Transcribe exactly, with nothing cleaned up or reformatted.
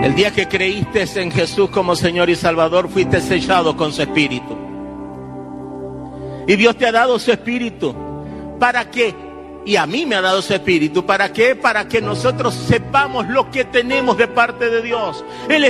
El día que creíste en Jesús como Señor y Salvador, fuiste sellado con su Espíritu. Y Dios te ha dado su Espíritu. ¿Para qué? Y a mí me ha dado su Espíritu. ¿Para qué? Para que nosotros sepamos lo que tenemos de parte de Dios. El